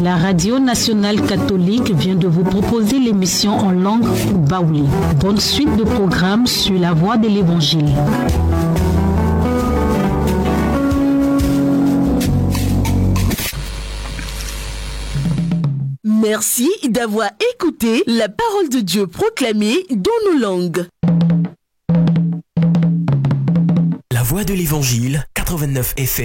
La Radio nationale catholique vient de vous proposer l'émission en langue baouli. Bonne suite de programmes sur la voie de l'Évangile. Merci d'avoir écouté la parole de Dieu proclamée dans nos langues. La voix de l'Évangile, 89 FM.